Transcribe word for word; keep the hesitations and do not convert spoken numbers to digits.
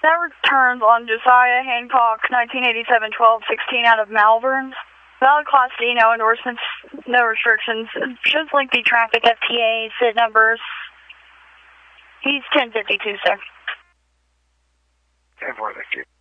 That returns on Josiah Hancock, nineteen eighty-seven, twelve sixteen out of Malvern. Valid Class D, no endorsements, no restrictions. Shows lengthy traffic, F T A, S I D numbers. He's ten fifty-two, sir. ten four, thank you.